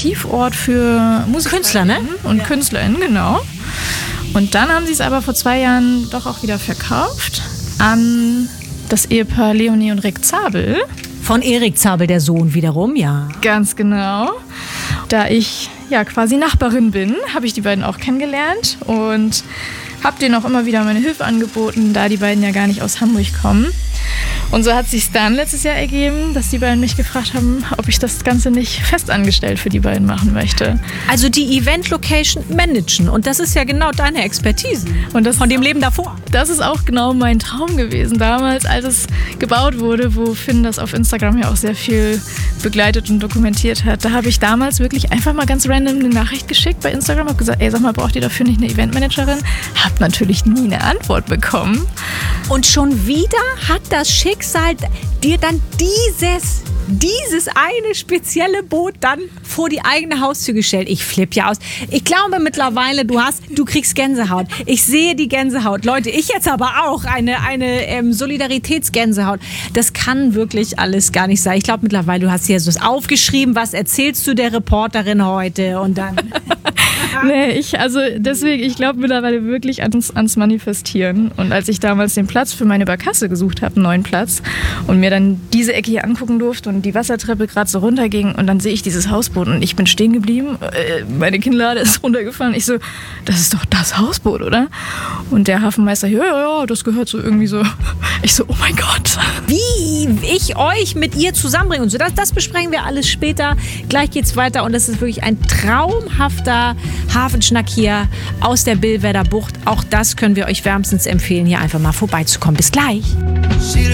Kreativort für Musiker. Künstler, ne? Und KünstlerInnen, genau. Und dann haben sie es aber vor 2 Jahren doch auch wieder verkauft an das Ehepaar Leonie und Rick Zabel. Von Erik Zabel, der Sohn wiederum, ja. Ganz genau. Da ich ja quasi Nachbarin bin, habe ich die beiden auch kennengelernt und habe denen auch immer wieder meine Hilfe angeboten, da die beiden ja gar nicht aus Hamburg kommen. Und so hat es sich dann letztes Jahr ergeben, dass die beiden mich gefragt haben, ob ich das Ganze nicht festangestellt für die beiden machen möchte. Also die Event-Location managen. Und das ist ja genau deine Expertise. Und das von dem Leben davor. Das ist auch genau mein Traum gewesen damals, als es gebaut wurde, wo Finn das auf Instagram ja auch sehr viel begleitet und dokumentiert hat. Da habe ich damals wirklich einfach mal ganz random eine Nachricht geschickt bei Instagram, habe gesagt, ey, sag mal, braucht ihr dafür nicht eine Eventmanagerin? Habe natürlich nie eine Antwort bekommen. Und schon wieder hat das Schicksal dir dann dieses eine spezielle Boot dann vor die eigene Haustür gestellt. Ich flippe ja aus. Ich glaube mittlerweile, du kriegst Gänsehaut. Ich sehe die Gänsehaut. Leute, ich jetzt aber auch eine Solidaritätsgänsehaut. Das kann wirklich alles gar nicht sein. Ich glaube mittlerweile, du hast hier so aufgeschrieben, was erzählst du der Reporterin heute und dann... Nee, ich glaube mittlerweile wirklich ans Manifestieren. Und als ich damals den Platz für meine Barkasse gesucht habe, einen neuen Platz, und mir dann diese Ecke hier angucken durfte und die Wassertreppe gerade so runterging und dann sehe ich dieses Hausboot und ich bin stehen geblieben, meine Kinnlade ist runtergefallen. Ich so, das ist doch das Hausboot, oder? Und der Hafenmeister, ja, das gehört so irgendwie so. Ich so, oh mein Gott. Wie ich euch mit ihr zusammenbringe und so, das besprechen wir alles später. Gleich geht's weiter und das ist wirklich ein traumhafter Hafenschnack hier aus der Billwerder Bucht. Auch das können wir euch wärmstens empfehlen, hier einfach mal vorbeizukommen. Bis gleich.